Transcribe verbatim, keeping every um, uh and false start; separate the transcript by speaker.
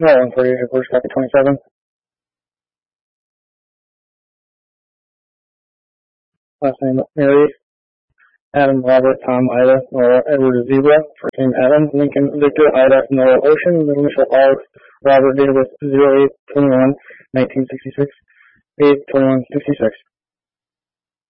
Speaker 1: No, one forty-eight, Horse copy twenty-seven. Last name Mary. Adam, Robert, Tom, Ida, Nora, Edward, Zebra. First name Adam, Lincoln, Victor, Ida, Noah, Ocean. Middle initial R, Robert, date of birth zero eight twenty-one nineteen sixty-six. eight twenty-one sixty-six.